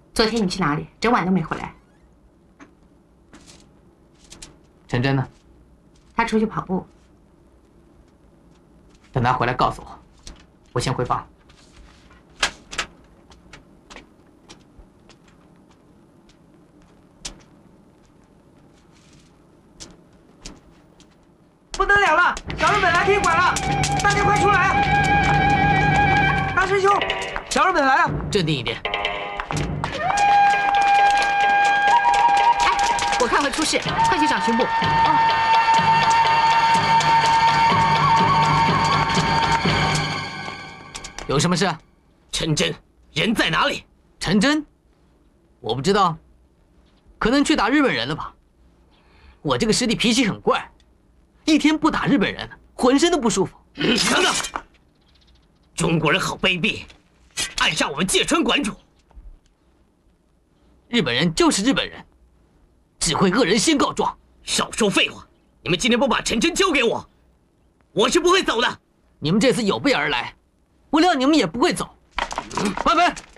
昨天你去哪里？整晚都没回来。 陈真呢？ 他出去跑步。 等他回来告诉我，我先回房。 不得了了，小日本来宾馆了，大家快出来啊！大师兄，小日本来了， 镇定一点。 哎，我看会出事，快去找巡捕。哦。 有什么事？ 陈真人在哪里？ 陈真，我不知道，可能去打日本人了吧。我这个师弟脾气很怪。一天不打日本人，浑身都不舒服。 等等，中国人好卑鄙，暗杀我们芥川馆主。 日本人就是日本人，只会恶人先告状。 少说废话！你们今天不把陈真交给我，我是不会走的。 你们这次有备而来，我料你们也不会走。关门。